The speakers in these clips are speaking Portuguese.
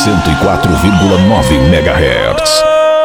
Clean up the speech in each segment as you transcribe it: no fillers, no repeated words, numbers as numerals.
104,9 MHz.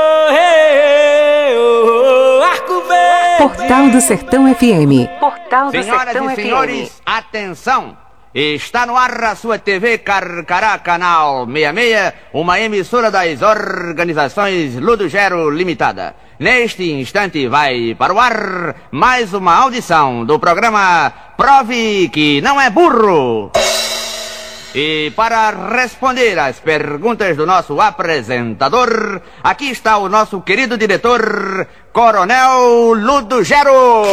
Portal do Sertão FM. Portal do Senhoras Sertão e FM. senhores, atenção! Está no ar a sua TV Carcará, canal 66, uma emissora das organizações Ludo Gero Limitada. Neste instante vai para o ar mais uma audição do programa Prove que não é burro. E para responder às perguntas do nosso apresentador, aqui está o nosso querido diretor, Coronel Ludo Gero.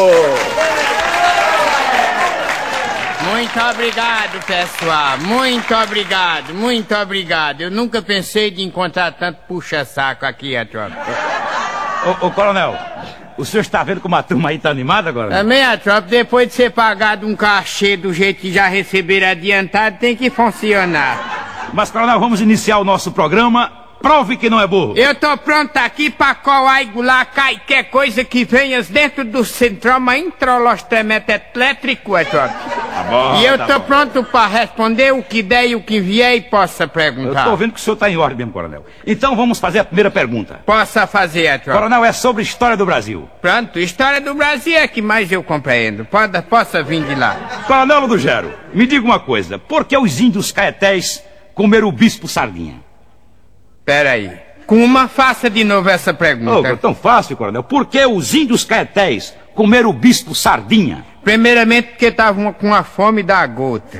Muito obrigado, pessoal. Muito obrigado, muito obrigado. Eu nunca pensei de encontrar tanto puxa-saco aqui, a tropa. Ô, coronel, o senhor está vendo como a turma aí tá animada agora? Também, a tropa, depois de ser pagado um cachê do jeito que já receberam adiantado, tem que funcionar. Mas, coronel, vamos iniciar o nosso programa. Prove que não é burro. Eu tô pronto aqui pra coagular qualquer coisa que venha dentro do centroma introlostremetétrico, a tropa. Tá bom, E eu tá tô bom. pronto pra responder o que der e o que vier e possa Eu perguntar. tô vendo que o senhor tá em ordem mesmo, coronel. Então vamos fazer a primeira pergunta. Possa fazer, a tropa. Coronel, é sobre a história do Brasil. Pronto, história do Brasil é que mais eu compreendo. Possa vir de lá. Coronel Ludo Gero, me diga uma coisa. Por que os índios caetés comeram o bispo sardinha? Peraí. Kuma, faça de novo essa pergunta. Oh, tão fácil, coronel. Por que os índios caetés comeram o bispo sardinha? Primeiramente, porque estavam com a fome da gota.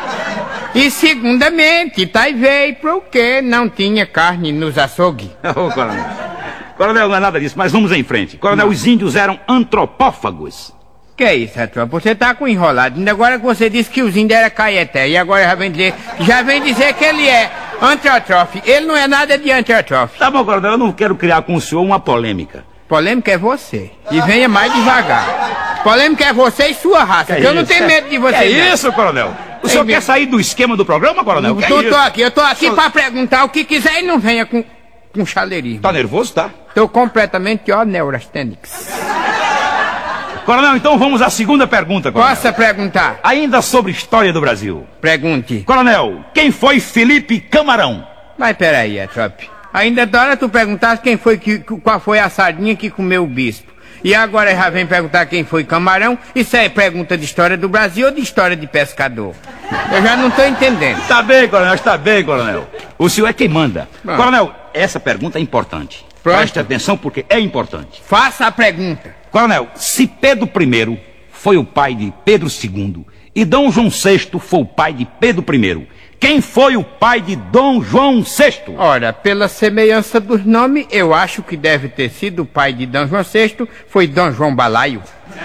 E segundamente, veio porque não tinha carne nos açougues. Ô, coronel. Coronel, não é nada disso, mas vamos em frente. Coronel, os índios eram antropófagos. Que é isso, tropa? Você tá com enrolado. Ainda agora que você disse que os índios eram caeté. E agora já vem dizer que ele é antrófico. Ele não é nada de antrófico. Tá bom, coronel, eu não quero criar com o senhor uma polêmica. Polêmica é você. E venha mais devagar. Polêmica é você e sua raça. Que eu não tenho medo de você. É não. isso, coronel? O senhor quer sair do esquema do programa, coronel? Eu tô aqui pra perguntar o que quiser e não venha com chaleirismo. Tá nervoso, tá? Tô completamente, neurastênico. Coronel, então vamos à segunda pergunta, coronel. Possa perguntar? Ainda sobre história do Brasil. Pergunte. Coronel, quem foi Felipe Camarão? Mas peraí, tropa. Ainda da hora tu perguntaste qual foi a sardinha que comeu o bispo. E agora já vem perguntar quem foi Camarão. Isso é pergunta de história do Brasil ou de história de pescador? Eu já não tô entendendo. Tá bem, coronel, está bem, coronel. O senhor é quem manda. Bom. Coronel, essa pergunta é importante. Pronto. Preste atenção porque é importante. Faça a pergunta. Coronel, se Pedro I foi o pai de Pedro II e Dom João VI foi o pai de Pedro I, quem foi o pai de Dom João VI? Ora, pela semelhança dos nomes, eu acho que deve ter sido o pai de Dom João VI, foi Dom João Balaio.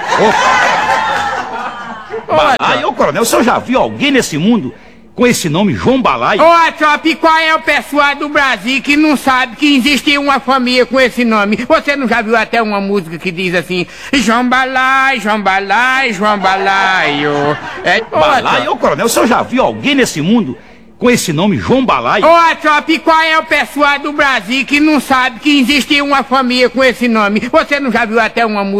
Balaio, coronel, o senhor já viu alguém nesse mundo com esse nome, João Balaio? Ô, tropa, e qual é o pessoal do Brasil que não sabe que existe uma família com esse nome? Você não já viu até uma música que diz assim, João Balaio, João Balaio, João Balaio? Balaio, ô, coronel, o senhor já viu alguém nesse mundo com esse nome, João Balaio? Ô, tropa, e qual é o pessoal do Brasil que não sabe que existe uma família com esse nome? Você não já viu até uma música